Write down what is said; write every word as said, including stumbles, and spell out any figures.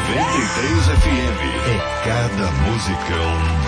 noventa e três F M. É cada musicão.